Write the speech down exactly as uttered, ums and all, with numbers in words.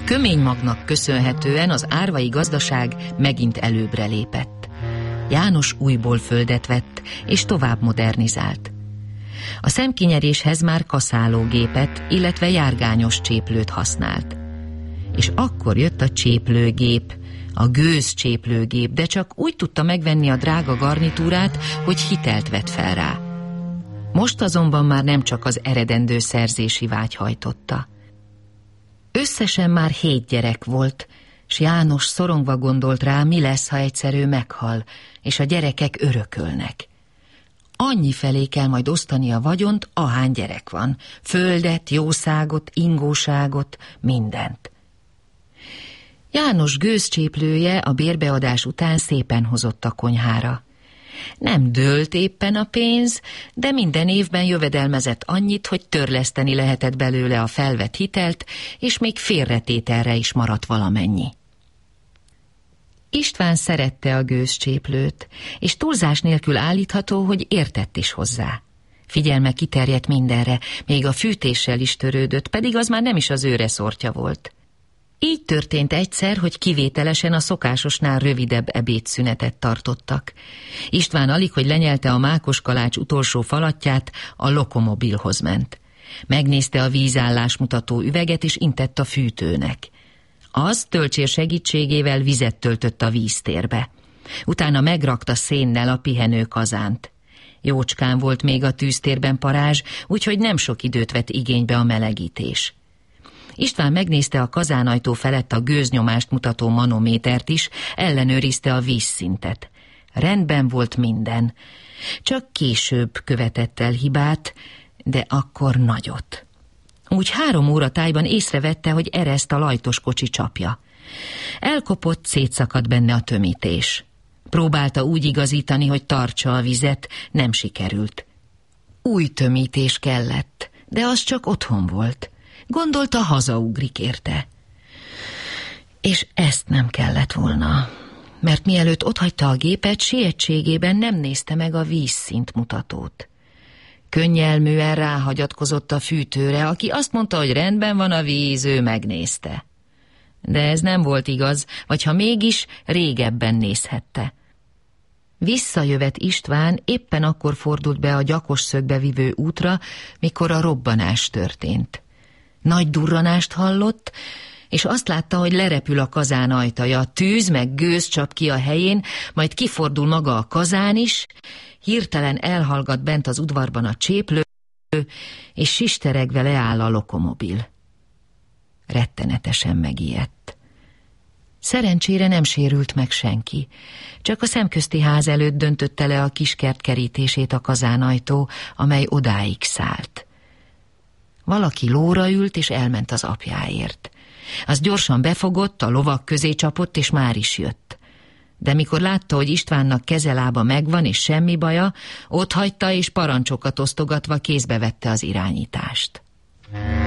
A köménymagnak köszönhetően az árvai gazdaság megint előbbre lépett. János újból földet vett, és tovább modernizált. A szemkinyeréshez már kaszálógépet, illetve járgányos cséplőt használt. És akkor jött a cséplőgép, a gőzcséplőgép, de csak úgy tudta megvenni a drága garnitúrát, hogy hitelt vett fel rá. Most azonban már nem csak az eredendő szerzési vágy hajtotta. Összesen már hét gyerek volt, s János szorongva gondolt rá, mi lesz, ha egyszer ő meghal, és a gyerekek örökölnek. Annyi felé kell majd osztani a vagyont, ahány gyerek van, földet, jószágot, ingóságot, mindent. János gőzcséplője a bérbeadás után szépen hozott a konyhára. Nem dőlt éppen a pénz, de minden évben jövedelmezett annyit, hogy törleszteni lehetett belőle a felvett hitelt, és még félretételre is maradt valamennyi. István szerette a gőzcséplőt, és túlzás nélkül állítható, hogy értett is hozzá. Figyelme kiterjedt mindenre, még a fűtéssel is törődött, pedig az már nem is az ő reszortja volt. Így történt egyszer, hogy kivételesen a szokásosnál rövidebb ebédszünetet tartottak. István alig, hogy lenyelte a mákos kalács utolsó falatját, a lokomobilhoz ment. Megnézte a vízállás mutató üveget, és intett a fűtőnek. Az töltsér segítségével vizet töltött a víztérbe. Utána megrakta szénnel a pihenő kazánt. Jócskán volt még a tűztérben parázs, úgyhogy nem sok időt vett igénybe a melegítés. István megnézte a kazánajtó felett a gőznyomást mutató manométert is, ellenőrizte a vízszintet. Rendben volt minden. Csak később követett el hibát, de akkor nagyot. Úgy három óra tájban észrevette, hogy ereszt a lajtos kocsi csapja. Elkopott, szétszakadt benne a tömítés. Próbálta úgy igazítani, hogy tartsa a vizet, nem sikerült. Új tömítés kellett, de az csak otthon volt. Gondolta, hazaugrik érte. És ezt nem kellett volna, mert mielőtt otthagyta a gépet, sietségében nem nézte meg a vízszint mutatót. Könnyelműen ráhagyatkozott a fűtőre, aki azt mondta, hogy rendben van a víz, ő megnézte. De ez nem volt igaz, vagy ha mégis, régebben nézhette. Visszajövet István éppen akkor fordult be a gyakos szögbe vivő útra, mikor a robbanás történt. Nagy durranást hallott, és azt látta, hogy lerepül a kazán ajtaja, tűz meg gőz csap ki a helyén, majd kifordul maga a kazán is, hirtelen elhallgat bent az udvarban a cséplő, és sisteregve leáll a lokomobil. Rettenetesen megijedt. Szerencsére nem sérült meg senki, csak a szemközti ház előtt döntötte le a kiskert kerítését a kazánajtó, amely odáig szállt. Valaki lóra ült, és elment az apjáért. Az gyorsan befogott, a lovak közé csapott, és már is jött. De mikor látta, hogy Istvánnak kezelába megvan, és semmi baja, otthagyta, és parancsokat osztogatva kézbe vette az irányítást.